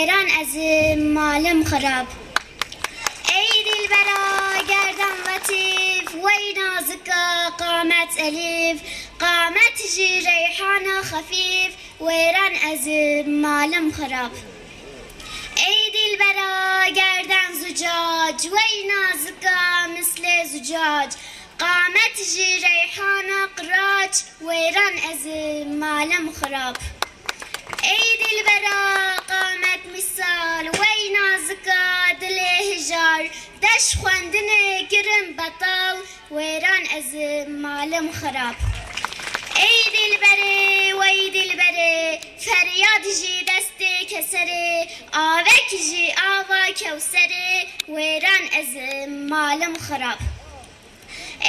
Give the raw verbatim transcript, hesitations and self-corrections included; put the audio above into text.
Ran ezim malım xarab. Ey dilbera gerdan latif, vey nazika qamet elif, qamet ji reyhana khafif, veyran ezim malım xarab. Ey dilbera gerdan zucac, vey nazika misle zucac, qamet ji reyhana qirac, veyran ezim malım xarab. Ey dilbera qamet misal, vey nazika dile hijar, deş xwendine kirin betal, veyran ezim malım xarab. Ey dilbere, vey dilbere, feryad ji deste kesere, avek ji ava kevsere, veyran ezim malım xarab.